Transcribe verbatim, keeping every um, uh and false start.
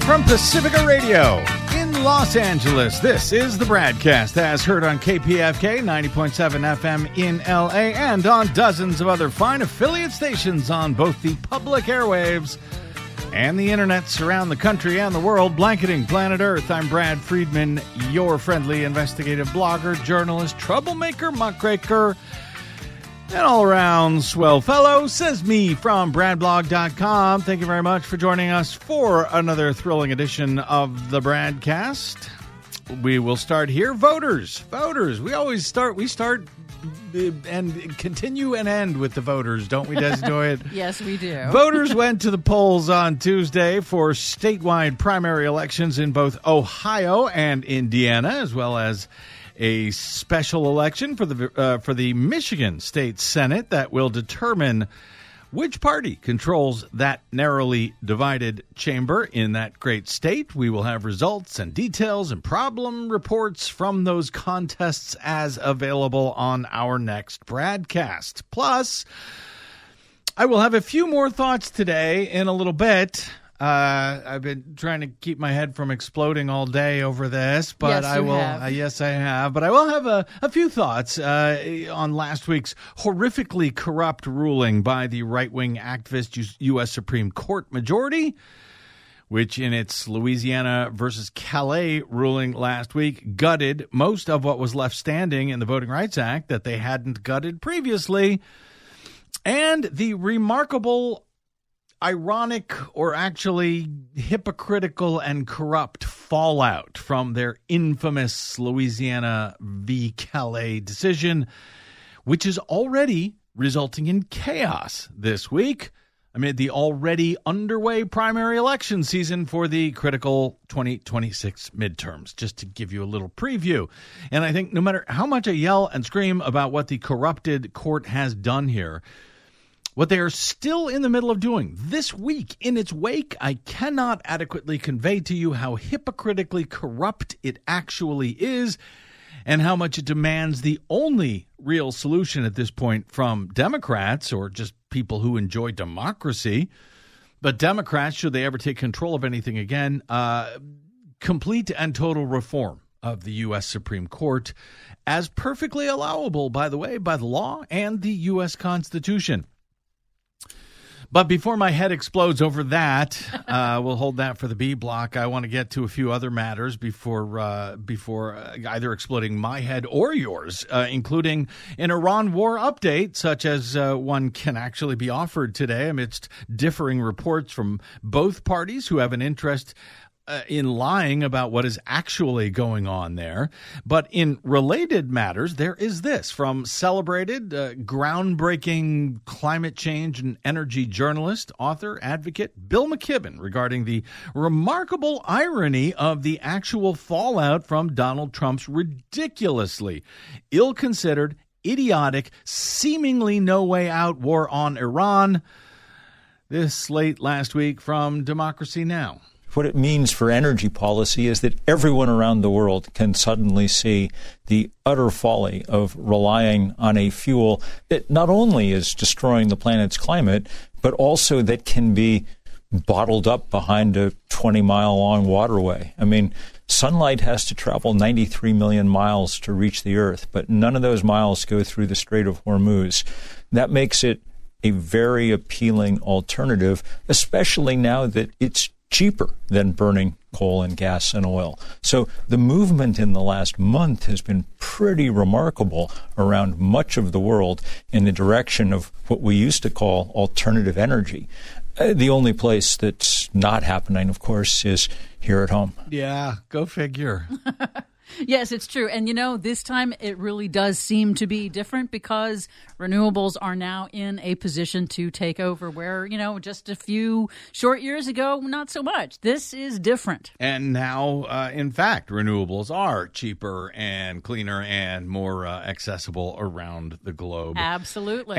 From Pacifica Radio in Los Angeles, this is the BradCast, as heard on K P F K ninety point seven F M in L A and on dozens of other fine affiliate stations on both the public airwaves and the internets around the country and the world, blanketing planet Earth. I'm Brad Friedman, your friendly investigative blogger, journalist, troublemaker, muckraker, and all-around swell fellow, says me from brad blog dot com. Thank you very much for joining us for another thrilling edition of the BradCast. We will start here. Voters. Voters. We always start, we start and continue and end with the voters, don't we, Desidoy? Yes, we do. Voters went to the polls on Tuesday for statewide primary elections in both Ohio and Indiana, as well as a special election for the uh, for the Michigan State Senate that will determine which party controls that narrowly divided chamber in that great state. We will have results and details and problem reports from those contests as available on our next BradCast. Plus, I will have a few more thoughts today in a little bit. Uh, I've been trying to keep my head from exploding all day over this, but yes, I will. Have. Uh, yes, I have. But I will have a, a few thoughts uh, on last week's horrifically corrupt ruling by the right-wing activist U S Supreme Court majority, which in its Louisiana versus Calais ruling last week gutted most of what was left standing in the Voting Rights Act that they hadn't gutted previously, and the remarkable, ironic, or actually hypocritical and corrupt fallout from their infamous Louisiana v. Calais decision, which is already resulting in chaos this week amid the already underway primary election season for the critical twenty twenty-six midterms, just to give you a little preview. And I think no matter how much I yell and scream about what the corrupted court has done here, what they are still in the middle of doing this week in its wake, I cannot adequately convey to you how hypocritically corrupt it actually is and how much it demands the only real solution at this point from Democrats, or just people who enjoy democracy. But Democrats, should they ever take control of anything again, uh, complete and total reform of the U S Supreme Court, as perfectly allowable, by the way, by the law and the U S Constitution. But before my head explodes over that, uh, we'll hold that for the B block. I want to get to a few other matters before uh, before either exploding my head or yours, uh, including an Iran war update, such as uh, one can actually be offered today amidst differing reports from both parties who have an interest Uh, in lying about what is actually going on there. But in related matters, there is this from celebrated, uh, groundbreaking climate change and energy journalist, author, advocate Bill McKibben regarding the remarkable irony of the actual fallout from Donald Trump's ridiculously ill-considered, idiotic, seemingly no way out war on Iran. This late last week from Democracy Now! What it means for energy policy is that everyone around the world can suddenly see the utter folly of relying on a fuel that not only is destroying the planet's climate, but also that can be bottled up behind a twenty-mile-long waterway. I mean, sunlight has to travel ninety-three million miles to reach the Earth, but none of those miles go through the Strait of Hormuz. That makes it a very appealing alternative, especially now that it's cheaper than burning coal and gas and oil. So the movement in the last month has been pretty remarkable around much of the world in the direction of what we used to call alternative energy. Uh, the only place that's not happening, of course, is here at home. Yeah, go figure. Yes, it's true. And, you know, this time it really does seem to be different because renewables are now in a position to take over where, you know, just a few short years ago, not so much. This is different. And now, uh, in fact, renewables are cheaper and cleaner and more uh, accessible around the globe. Absolutely.